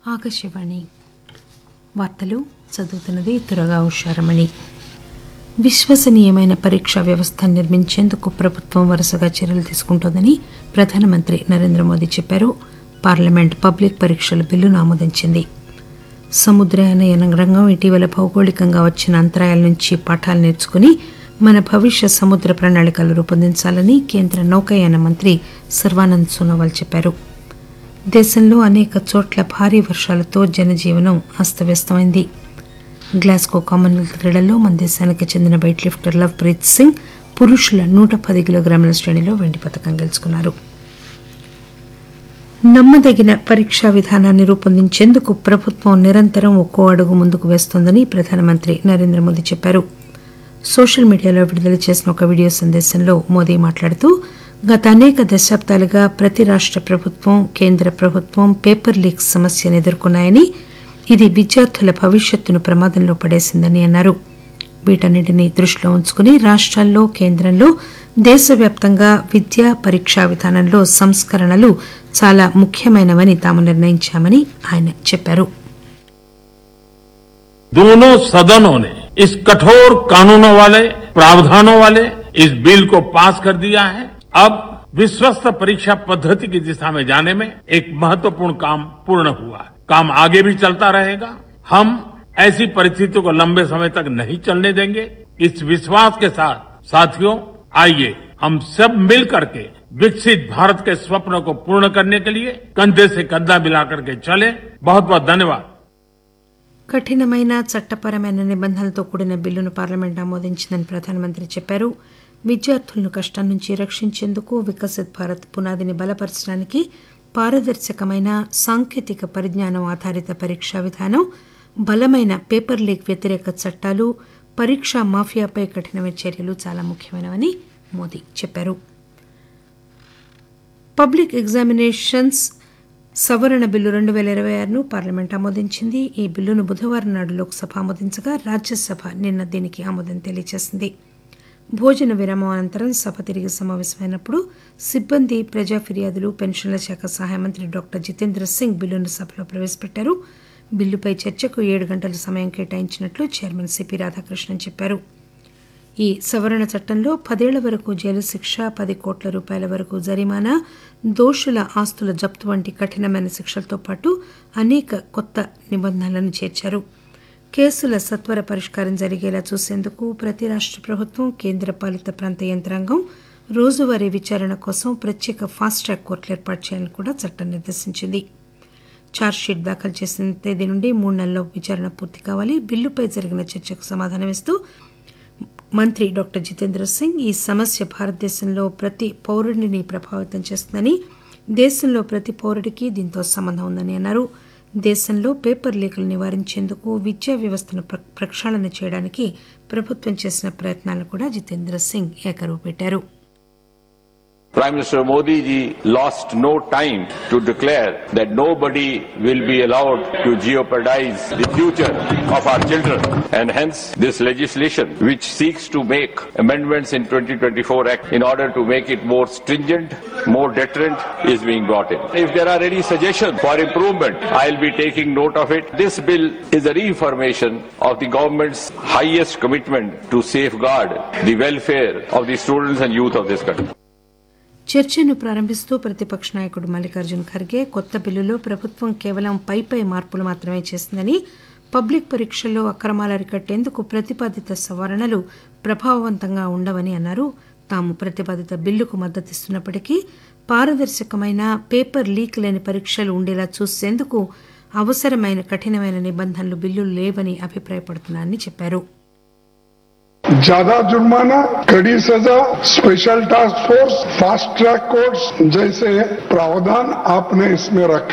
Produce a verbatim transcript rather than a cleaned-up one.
ఆకాశవాణి వార్తలు చదువుతున్నది తురగా ఉషారమణి. విశ్వసనీయమైన పరీక్షా వ్యవస్థ నిర్మించేందుకు ప్రభుత్వం వరుసగా చర్యలు తీసుకుంటోందని ప్రధానమంత్రి నరేంద్ర మోదీ చెప్పారు. పార్లమెంట్ పబ్లిక్ పరీక్షల బిల్లును ఆమోదించింది. సముద్రయాన రంగం ఇటీవల భౌగోళికంగా వచ్చిన అంతరాయాల నుంచి పాఠాలు నేర్చుకుని మన భవిష్య సముద్ర ప్రణాళికలు రూపొందించాలని కేంద్ర నౌకాయాన మంత్రి సర్వానంద్ సోనోవాల్ చెప్పారు. దేశంలో అనేక చోట్ల భారీ వర్షాలతో జనజీవనం అస్తవ్యస్తమైంది. గ్లాస్గో కామన్వెల్త్ క్రీడల్లో మన దేశానికి చెందిన weight lifter love Preet Singh పురుషుల నూట పది కిలోగ్రాముల శ్రేణిలో వెండి పతకం గెలుచుకున్నారు. నమ్మదగిన పరీక్షా విధానాన్ని రూపొందించేందుకు ప్రభుత్వం నిరంతరం ఒక్కో అడుగు ముందుకు వేస్తోందని ప్రధానమంత్రి నరేంద్ర మోదీ చెప్పారు. సోషల్ మీడియాలో విడుదల చేసిన ఒక వీడియో సందేశంలో మోదీ మాట్లాడుతూ గత అనేక దశాబ్దాలుగా ప్రతి రాష్ట ప్రభుత్వం కేంద్ర ప్రభుత్వం పేపర్ లీక్ సమస్యను ఎదుర్కొన్నాయని, ఇది విద్యార్థుల భవిష్యత్తును ప్రమాదంలో పడేసిందని అన్నారు. వీటన్నింటినీ దృష్టిలో ఉంచుకుని రాష్టాల్లో కేంద్రంలో దేశవ్యాప్తంగా విద్యా పరీక్షా విధానంలో సంస్కరణలు చాలా ముఖ్యమైనవని తాము నిర్ణయించామని ఆయన చెప్పారు. दोनों सदनों ने इस कठोर कानूनों वाले प्रावधानों वाले इस बिल को पास कर दिया है. अब विश्वस्त परीक्षा पद्धति की दिशा में जाने में एक महत्वपूर्ण काम पूर्ण हुआ है. काम आगे भी चलता रहेगा. हम ऐसी परिस्थितियों को लंबे समय तक नहीं चलने देंगे. इस विश्वास के साथ साथियों, आइए हम सब मिल करके विकसित भारत के स्वप्न को पूर्ण करने के लिए कंधे से कंधा मिलाकर के चले. बहुत बहुत धन्यवाद. కఠినమైన చట్టపరమైన నిబంధనలతో కూడిన బిల్లును పార్లమెంట్ ఆమోదించిందని ప్రధానమంత్రి చెప్పారు. విద్యార్థులను కష్టం నుంచి రక్షించేందుకు వికసిత్ భారత్ పునాదిని బలపరచడానికి పారదర్శకమైన సాంకేతిక పరిజ్ఞానం ఆధారిత పరీక్షా విధానం, బలమైన పేపర్ లీక్ వ్యతిరేక చట్టాలు, పరీక్షా మాఫియాపై కఠినమైన చర్యలు చాలా ముఖ్యమైనవని మోదీ చెప్పారు. పబ్లిక్ ఎగ్జామినేషన్స్ సవరణ బిల్లు రెండు పేల ఇరవై ఆరును పార్లమెంట్ ఆమోదించింది. ఈ బిల్లును బుధవారం నాడు లోక్సభ ఆమోదించగా రాజ్యసభ నిన్న దీనికి ఆమోదం తెలియజేసింది. భోజన విరామం అనంతరం సభ తిరిగి సమావేశమైనప్పుడు సిబ్బంది, ప్రజా ఫిర్యాదులు, పెన్షన్ల శాఖ సహాయ మంత్రి డాక్టర్ జితేంద్ర సింగ్ బిల్లును సభలో ప్రవేశపెట్టారు. బిల్లుపై చర్చకు ఏడు గంటల సమయం కేటాయించినట్లు చైర్మన్ సిపి రాధాకృష్ణన్ చెప్పారు. ఈ సవరణ చట్టంలో పదేళ్ల వరకు జైలు శిక్ష, పది కోట్ల రూపాయల వరకు జరిమానా, దోషుల ఆస్తుల జప్తు వంటి కఠినమైన శిక్షలతో పాటు అనేక కొత్త నిబంధనలను చేర్చారు. కేసుల సత్వర పరిష్కారం జరిగేలా చూసేందుకు ప్రతి రాష్ట ప్రభుత్వం, కేంద్ర పాలిత ప్రాంత యంత్రాంగం రోజువారీ విచారణ కోసం ప్రత్యేక ఫాస్ట్ ట్రాక్ కోర్టులు ఏర్పాటు చేయాలని కూడా చట్టం నిర్దేశించింది. ఛార్జ్షీట్ దాఖలు చేసిన తేదీ నుండి మూడు నెలల్లో విచారణ పూర్తి కావాలి. బిల్లుపై జరిగిన చర్చకు సమాధానమిస్తూ మంత్రి డాక్టర్ జితేంద్ర సింగ్ ఈ సమస్య భారతదేశంలో ప్రతి పౌరుడిని ప్రభావితం చేస్తుందని, దేశంలో ప్రతి పౌరుడికి దీంతో సంబంధం ఉందని అన్నారు. దేశంలో పేపర్ లీకులు నివారించేందుకు విద్యా వ్యవస్థను ప్రక్షాళన చేయడానికి ప్రభుత్వం చేసిన ప్రయత్నాలను కూడా జితేంద్ర సింగ్ ఏకరువు పెట్టారు. Prime Minister Modi ji lost no time to declare that nobody will be allowed to jeopardize the future of our children, and hence this legislation which seeks to make amendments in twenty twenty-four Act in order to make it more stringent, more deterrent is being brought in. If there are any suggestions for improvement, I'll be taking note of it. This bill is a reaffirmation of the government's highest commitment to safeguard the welfare of the students and youth of this country. చర్చను ప్రారంభిస్తూ ప్రతిపక్ష నాయకుడు మల్లికార్జున్ ఖర్గే కొత్త బిల్లులో ప్రభుత్వం కేవలం పై పై మార్పులు మాత్రమే చేసిందని, పబ్లిక్ పరీక్షల్లో అక్రమాలు అరికట్టేందుకు ప్రతిపాదిత సవరణలు ప్రభావవంతంగా ఉండవని అన్నారు. తాము ప్రతిపాదిత బిల్లుకు మద్దతిస్తున్నప్పటికీ పారదర్శకమైన పేపర్ లీక్ లేని పరీక్షలు ఉండేలా చూసేందుకు అవసరమైన కఠినమైన నిబంధనలు బిల్లులు లేవని అభిప్రాయపడుతున్నారని చెప్పారు. ज्यादा जुर्माना, कड़ी सजा, special task force, fast track courts जैसे प्रावधान आपने इसमें रखे